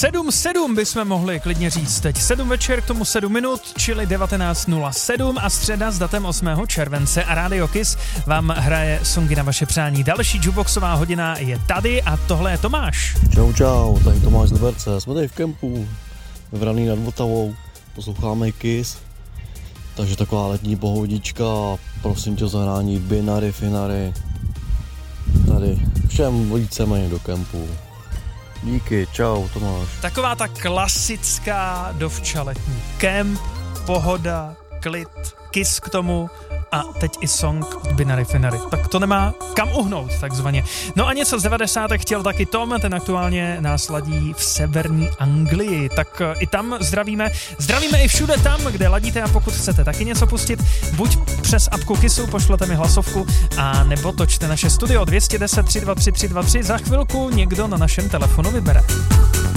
7:07 bychom mohli klidně říct teď. 7 večer, k tomu 7 minut, čili 19:07 a středa s datem 8. července a Radio Kiss vám hraje songy na vaše přání. Další jukeboxová hodina je tady a tohle je Tomáš. Čau, tady Tomáš z Liberce. Jsme tady v kempu, v Vraný nad Vltavou, posloucháme Kiss. Takže taková letní pohodička, prosím tě o zahrání Binary, Finary. Tady všem víceméně do kempu. Díky, čau Tomáš. Taková ta klasická dovčaletní kemp, pohoda, klid, Kiss k tomu a teď i song od Binary Finary. Tak to nemá kam uhnout, takzvaně. No a něco z 90. chtěl taky Tom, ten aktuálně nás ladí v severní Anglii. Tak i tam zdravíme. Zdravíme i všude tam, kde ladíte a pokud chcete taky něco pustit, buď přes apku Kissu, pošlete mi hlasovku, a nebo točte naše studio 210 323 323. Za chvilku někdo na našem telefonu vybere.